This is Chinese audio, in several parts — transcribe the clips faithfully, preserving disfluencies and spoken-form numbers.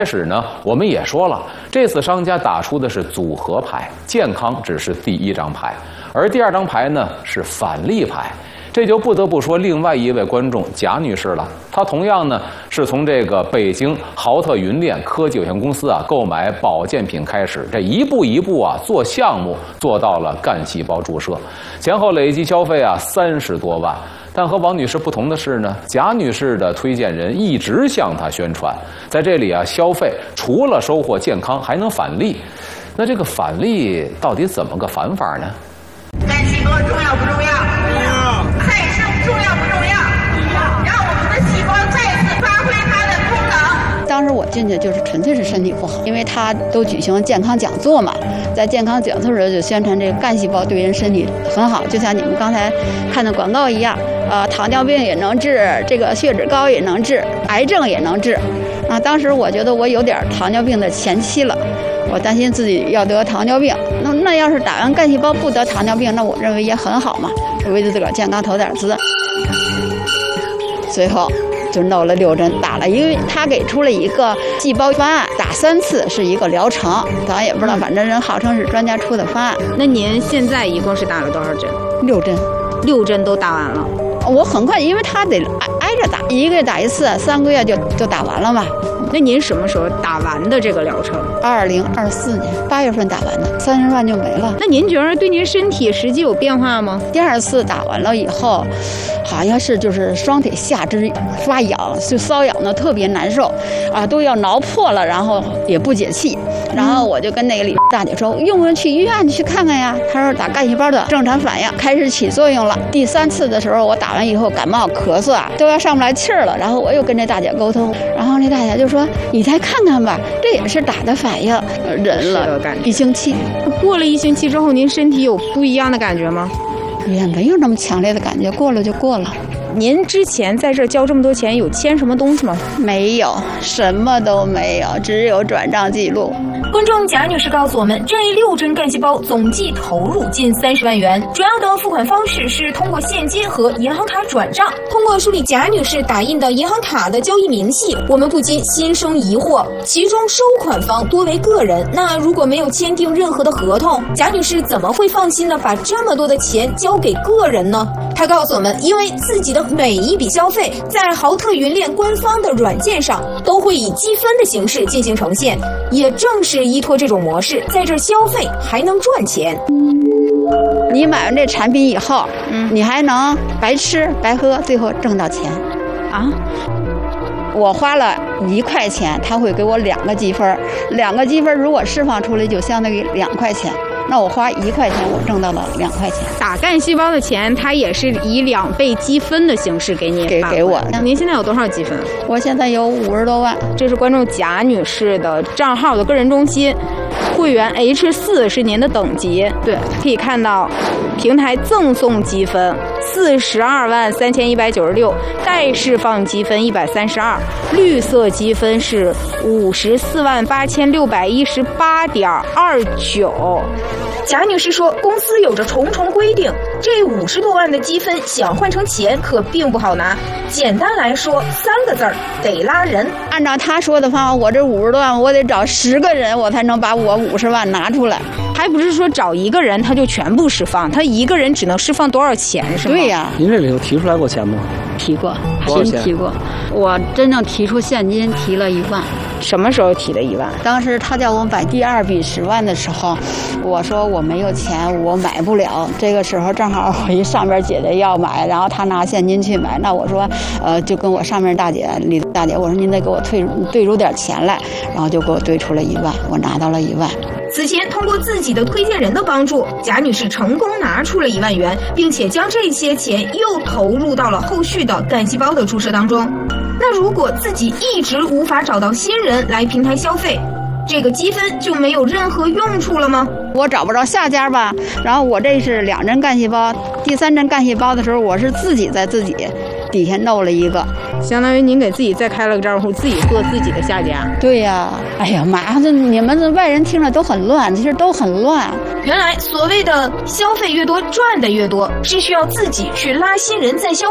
开始呢，我们也说了，这次商家打出的是组合牌，健康只是第一张牌，而第二张牌呢是返利牌。这就不得不说另外一位观众贾女士了，她同样呢是从这个北京豪特云链科技有限公司啊购买保健品开始，这一步一步啊做项目做到了干细胞注射，前后累计消费啊三十多万。但和王女士不同的是呢，贾女士的推荐人一直向她宣传，在这里啊消费除了收获健康，还能返利。那这个返利到底怎么个返法呢？ 干细胞重要不重要？重要。再生重要不重要？重要。让我们的细胞再次发挥它的功能。 当时我进去就是纯粹是身体不好，因为他都举行健康讲座嘛，在健康讲座的时候就宣传这个干细胞对人身体很好，就像你们刚才看的广告一样。呃，糖尿病也能治，这个血脂高也能治，癌症也能治。啊，当时我觉得我有点糖尿病的前期了，我担心自己要得糖尿病。那那要是打完干细胞不得糖尿病，那我认为也很好嘛，为了自个儿健康投点资。随后就弄了六针，打了，因为他给出了一个细胞方案，打三次是一个疗程，咱也不知道，反正人号称是专家出的方案。 那您现在一共是打了多少针？ 六针， 六针都打完了。 我很快，因为他得挨挨着打，一个月打一次，三个月就就打完了嘛。 那您什么时候打完的这个疗程？ 二零二四年八月份打完的，三十万就没了。 那您觉得对您身体实际有变化吗？ 第二次打完了以后，好像是就是双腿下肢发痒，就瘙痒的特别难受，啊，都要挠破了，然后也不解气。然后我就跟那个李大姐说，用不用去医院去看看呀？她说打干细胞的正常反应开始起作用了。第三次的时候，我打完以后感冒咳嗽啊，都要上不来气儿了。然后我又跟这大姐沟通，然后那大姐就说：“你再看看吧，这也是打的反应。”忍了一星期， 过了一星期之后，您身体有不一样的感觉吗？ 也没有那么强烈的感觉，过了就过了。 您之前在这交这么多钱，有签什么东西吗？ 没有，什么都没有，只有转账记录。 观众贾女士告诉我们，这六针干细胞总计投入近三十万元，主要的付款方式是通过现金和银行卡转账。通过梳理贾女士打印的银行卡的交易明细，我们不禁心生疑惑，其中收款方多为个人，那如果没有签订任何的合同，贾女士怎么会放心的把这么多的钱交给个人呢？她告诉我们，因为自己的每一笔消费在豪特云链官方的软件上都会以积分的形式进行呈现，也正是依托这种模式，在这消费还能赚钱。 你买完这产品以后，嗯，你还能白吃白喝，最后挣到钱啊！我花了一块钱，他会给我两个积分，两个积分如果释放出来，就相当于两块钱。那我花一块钱，我挣到了两块钱。 打干细胞的钱，它也是以两倍积分的形式给你给给我。 您现在有多少积分？ 我现在有五十多万。 这是观众贾女士的账号的个人中心，会员 H 四 是您的等级。对，可以看到平台赠送积分四十二万三千一百九十六，待释放积分一百三十二，绿色积分是五十四万八千六百一十八点二九。 贾女士说，公司有着重重规定，这五十多万的积分想换成钱可并不好拿。简单来说，三个字儿，得拉人。 按照他说的方法，我这五十多万，我得找十个人，我才能把我五十万拿出来。 还不是说找一个人他就全部释放，他一个人只能释放多少钱是吗？ 对呀。 您这里头提出来过钱吗？ 提过， 多少钱？ 提过。我真正提出现金提了一万。 什么时候提的一万？ 当时他叫我买第二笔十万的时候，我说我没有钱，我买不了。这个时候正好我一上边姐姐要买，然后她拿现金去买，那我说，呃，就跟我上面大姐李大姐，我说您得给我退兑出点钱来，然后就给我兑出了一万，我拿到了一万。 此前通过自己的推荐人的帮助，贾女士成功拿出了一万元，并且将这些钱又投入到了后续的干细胞的注射当中。那如果自己一直无法找到新人来平台消费，这个积分就没有任何用处了吗？ 我找不着下家吧，然后我这是两针干细胞，第三针干细胞的时候，我是自己在自己底下弄了一个， 相当于您给自己再开了个账户，自己做自己的下家。 对呀，哎呀妈，这你们这外人听着都很乱，其实都很乱。 原来所谓的消费越多赚的越多，是需要自己去拉新人再消费。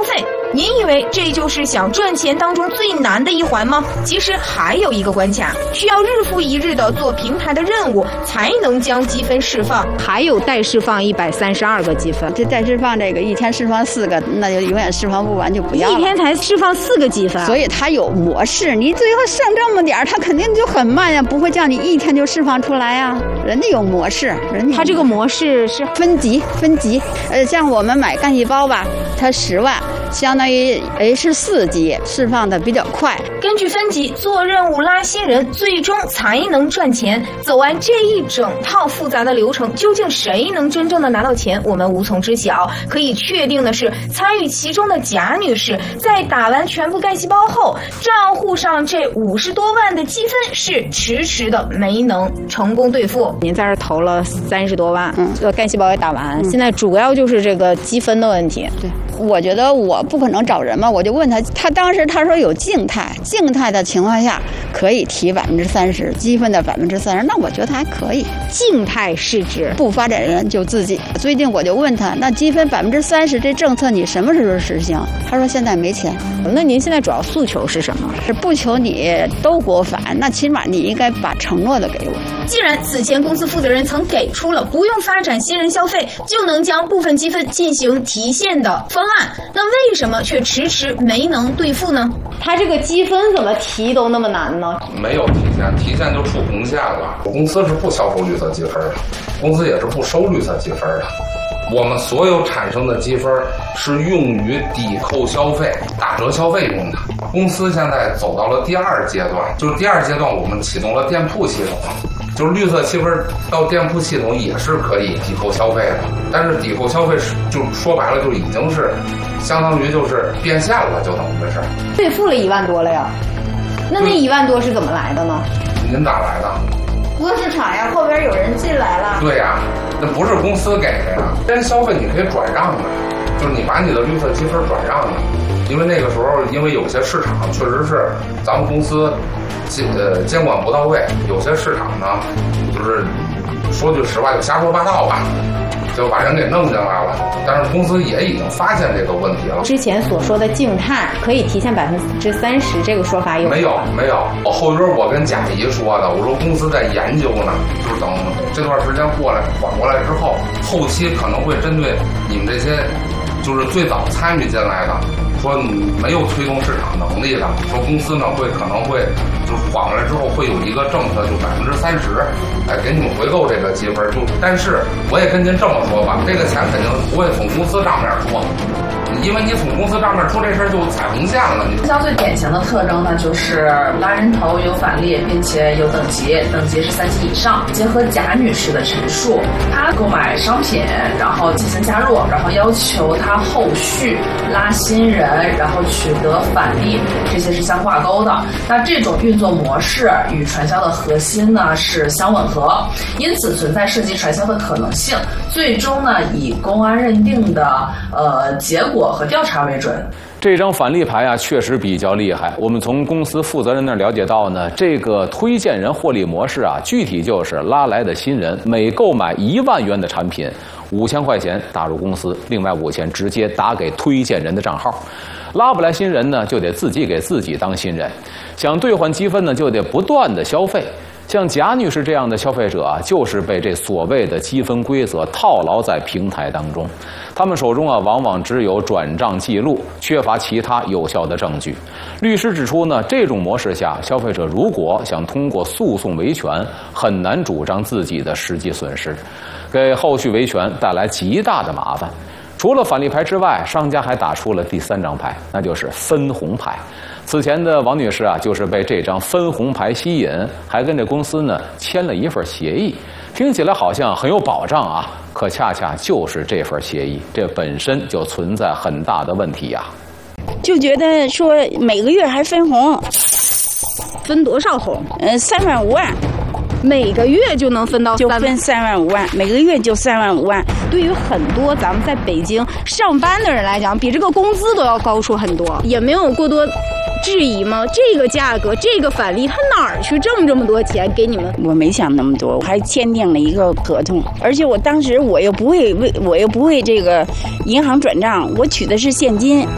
您以为这就是想赚钱当中最难的一环吗？其实还有一个关卡，需要日复一日的做平台的任务，才能将积分释放。 还有待释放一百三十二个积分， 这待释放这个一天释放四个，那就永远释放不完，就不要了。 一天才释放四个积分， 所以它有模式，你最后剩这么点儿，它肯定就很慢呀，不会叫你一天就释放出来呀。人家有模式，人家它这个模式是分级分级。呃，像我们买干细胞吧，它十万。相当于 H 四 级释放的比较快。 根据分级做任务拉新人，最终才能赚钱。走完这一整套复杂的流程，究竟谁能真正的拿到钱，我们无从知晓。可以确定的是，参与其中的贾女士在打完全部干细胞后，账户上这五十多万的积分是迟迟的没能成功兑付。 您在这投了三十多万，嗯，这个干细胞也打完，嗯、现在主要就是这个积分的问题。 对，我觉得我不可能找人嘛，我就问他，他当时他说有静态，静态的情况下可以提百分之三十积分的百分之三十，那我觉得还可以。 静态是指不发展人就自己。最近我就问他，那积分百分之三十这政策你什么时候实行？他说现在没钱。 那您现在主要诉求是什么？ 是不求你都给我返，那起码你应该把承诺的给我。 既然此前公司负责人曾给出了不用发展新人消费就能将部分积分进行提现的方案，那为什么却迟迟没能兑付呢？ 他这个积分怎么提都那么难呢？ 没有提现，提现就出红线了。公司是不销售绿色积分的，公司也是不收绿色积分的。我们所有产生的积分是用于抵扣消费、打折消费用的。公司现在走到了第二阶段，就是第二阶段我们启动了店铺系统，就是绿色积分到店铺系统也是可以抵扣消费的，但是抵扣消费是就说白了就已经是相当于就是变现了，就等于是兑付了一万多了呀。那那一万多是怎么来的呢？ 您咋来的？ 多市场呀，后边有人进来了。 对呀，那不是公司给的呀，人消费你可以转让的，就是你把你的绿色积分转让的，因为那个时候因为有些市场确实是咱们公司监呃监管不到位，有些市场呢就是说句实话就瞎说八道吧，就把人给弄进来了，但是公司也已经发现这个问题了。 之前所说的静态可以提现百分之三十，这个说法有没有？没有。我后边我跟贾姨说的，我说公司在研究呢，就是等这段时间过来缓过来之后，后期可能会针对你们这些就是最早参与进来的，说你没有推动市场能力的，说公司呢会可能会就是缓过来之后会有一个政策，就百分之三十，哎，给你们回购这个积分。就但是我也跟您这么说吧，这个钱肯定不会从公司账面出，因为你从公司账面出这事儿就踩红线了。你像最典型的特征呢，就是拉人头有返利，并且有等级，等级是三级以上。结合贾女士的陈述，她购买商品，然后进行加入，然后要求她后续拉新人，然后取得返利，这些是相挂钩的。那这种运作模式与传销的核心呢是相吻合，因此存在涉及传销的可能性。最终呢，以公安认定的呃结果和调查为准。 这张返利牌啊，确实比较厉害。我们从公司负责人那了解到呢，这个推荐人获利模式啊，具体就是拉来的新人每购买一万元的产品，五千块钱打入公司，另外五千直接打给推荐人的账号。拉不来新人呢，就得自己给自己当新人。想兑换积分呢，就得不断的消费。像贾女士这样的消费者啊，就是被这所谓的积分规则套牢在平台当中。他们手中啊，往往只有转账记录，缺乏其他有效的证据。律师指出呢，这种模式下，消费者如果想通过诉讼维权，很难主张自己的实际损失，给后续维权带来极大的麻烦。除了返利牌之外，商家还打出了第三张牌，那就是分红牌。此前的王女士啊，就是被这张分红牌吸引，还跟这公司呢签了一份协议，听起来好像很有保障啊，可恰恰就是这份协议，这本身就存在很大的问题呀、 啊。就觉得说每个月还分红， 分多少红？ 呃，三万五万。 每个月就能分到就分三万五万，每个月就三万五万。 对于很多咱们在北京上班的人来讲，比这个工资都要高出很多，也没有过多质疑吗？这个价格，这个返利，他哪儿去挣这么多钱给你们？ 我没想那么多，我还签订了一个合同，而且我当时我又不会为，我又不会这个银行转账，我取的是现金。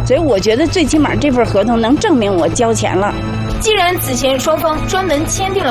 所以我觉得最起码这份合同能证明我交钱了。 既然此前双方专门签订了